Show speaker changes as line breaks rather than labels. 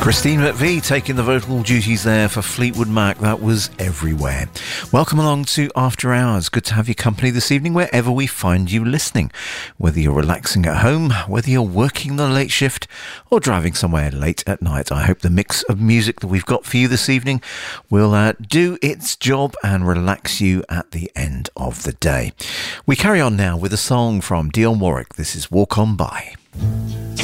Christine McVie taking the vocal duties there for Fleetwood Mac. That was Everywhere. Welcome along to After Hours. Good to have your company this evening wherever we find you listening. Whether you're relaxing at home, whether you're working the late shift or driving somewhere late at night, I hope the mix of music that we've got for you this evening will do its job and relax you at the end of the day. We carry on now with a song from Dionne Warwick. This is Walk On By.